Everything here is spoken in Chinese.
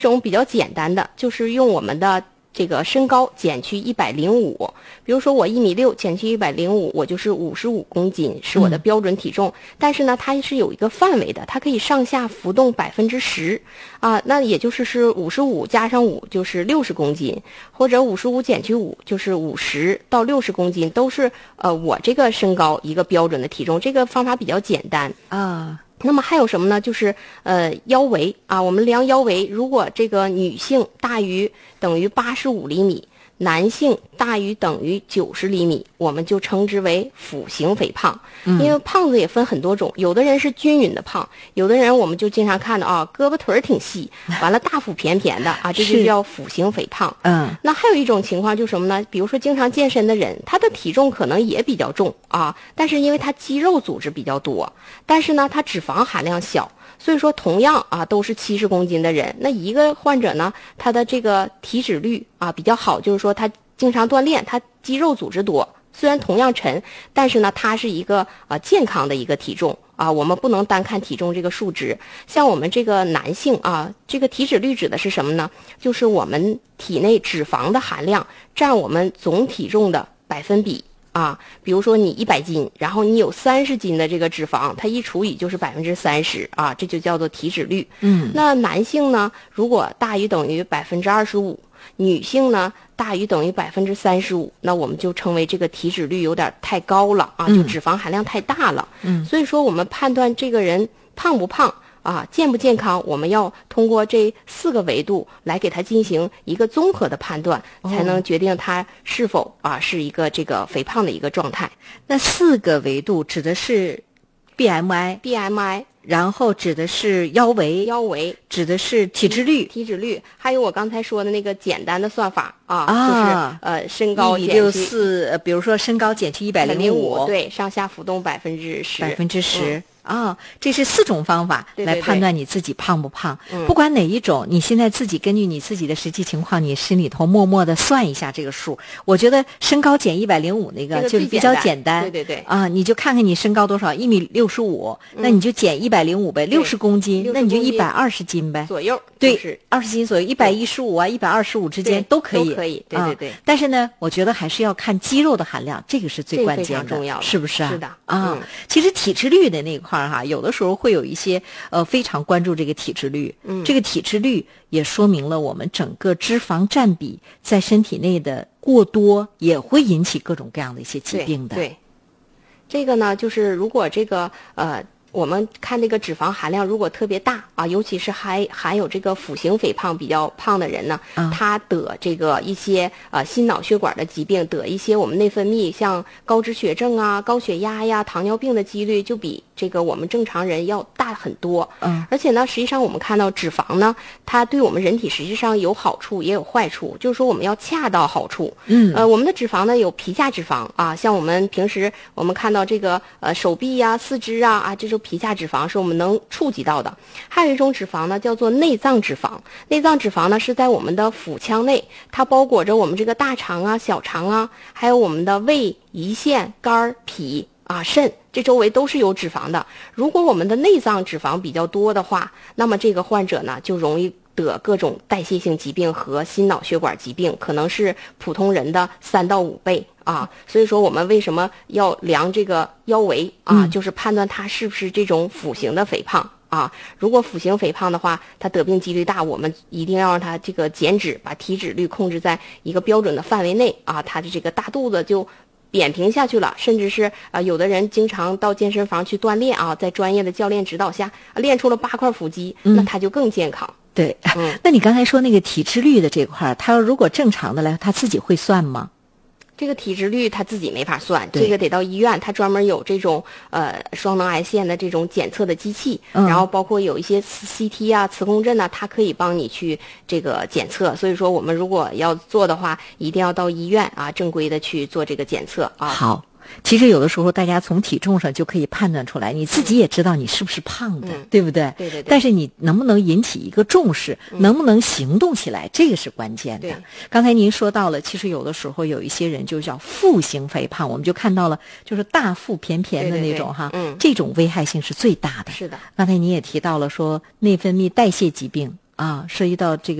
这种比较简单的，就是用我们的这个身高减去105，比如说我1.6米减去105，我就是55公斤是我的标准体重。但是呢，它是有一个范围的，它可以上下浮动10%啊，那也就是55加上5就是60公斤，或者55减去5就是50到60公斤，都是我这个身高一个标准的体重。这个方法比较简单啊。那么还有什么呢？就是腰围啊，我们量腰围，如果这个女性大于等于85厘米，男性大于等于90厘米，我们就称之为腹型肥胖。因为胖子也分很多种，有的人是均匀的胖，有的人我们就经常看到啊，胳膊腿挺细，完了大腹便便的啊，这就叫腹型肥胖。那还有一种情况就是什么呢？比如说经常健身的人，他的体重可能也比较重啊，但是因为他肌肉组织比较多，但是呢，他脂肪含量小。所以说同样啊都是70公斤的人，那一个患者呢，他的这个体脂率啊比较好，就是说他经常锻炼，他肌肉组织多，虽然同样沉，但是呢他是一个健康的一个体重啊。我们不能单看体重这个数值。像我们这个男性啊，这个体脂率指的是什么呢？就是我们体内脂肪的含量占我们总体重的百分比。啊，比如说你100斤，然后你有30斤的这个脂肪，它一除以就是30%啊，这就叫做体脂率。那男性呢，如果大于等于25%，女性呢大于等于35%，那我们就称为这个体脂率有点太高了啊，就脂肪含量太大了。所以说我们判断这个人胖不胖啊，健不健康，我们要通过这4个维度来给他进行一个综合的判断，才能决定他是否是一个这个肥胖的一个状态。 那4个维度指的是 BMI， 然后指的是腰围，指的是体脂率， 还有我刚才说的那个简单的算法就是身高减去 1.64米，比如说身高减去105， 对，上下浮动10%。 这是4种方法来判断你自己胖不胖。不管哪一种，你现在自己根据你自己的实际情况，你心里头默默的算一下这个数。我觉得身高减105那个就是比较简单， 对你就看看你身高多少，1.65米，那你就减105呗，60公斤，那你就120斤呗， 左右， 对，20斤左右，115啊125之间都可以， 对。 但是呢，我觉得还是要看肌肉的含量，这个是最关键的， 非常重要的， 是不是啊？ 是的其实体脂率的那块哈，有的时候会有一些非常关注这个体脂率，这个体脂率也说明了我们整个脂肪占比在身体内的过多，也会引起各种各样的一些疾病的。 对，这个呢，就是如果这个我们看这个脂肪含量如果特别大啊，尤其是含有这个腹型肥胖比较胖的人呢，他得这个一些心脑血管的疾病，得一些我们内分泌像高脂血症啊、高血压呀、糖尿病的几率就比这个我们正常人要大很多。而且呢，实际上我们看到脂肪呢，它对我们人体实际上有好处也有坏处，就是说我们要恰到好处。我们的脂肪呢有皮下脂肪啊，像我们平时我们看到这个手臂呀、四肢啊这种皮下脂肪是我们能触及到的。还有一种脂肪呢叫做内脏脂肪，内脏脂肪呢是在我们的腹腔内，它包裹着我们这个大肠啊、小肠啊，还有我们的胃、胰腺、肝、脾肾，这周围都是有脂肪的。如果我们的内脏脂肪比较多的话，那么这个患者呢就容易得各种代谢性疾病和心脑血管疾病，可能是普通人的3到5倍啊。所以说我们为什么要量这个腰围啊，就是判断他是不是这种腹型的肥胖啊。如果腹型肥胖的话，他得病几率大，我们一定要让他这个减脂，把体脂率控制在一个标准的范围内啊，他的这个大肚子就扁平下去了，甚至是有的人经常到健身房去锻炼啊，在专业的教练指导下练出了8块腹肌，那他就更健康。 对，那你刚才说那个体脂率的这块，他如果正常的来，他自己会算吗？ 这个体脂率他自己没法算，这个得到医院，他专门有这种双能癌线的这种检测的机器，然后包括有一些CT 啊、磁共振啊，它可以帮你去这个检测。所以说我们如果要做的话，一定要到医院啊，正规的去做这个检测啊。 好。其实有的时候大家从体重上就可以判断出来，你自己也知道你是不是胖的，对不对？ 对。 但是你能不能引起一个重视，能不能行动起来，这个是关键的。刚才您说到了，其实有的时候有一些人就叫腹型肥胖，我们就看到了就是大腹便便的那种哈，这种危害性是最大的。 是的。 刚才您也提到了说内分泌代谢疾病啊，涉及到这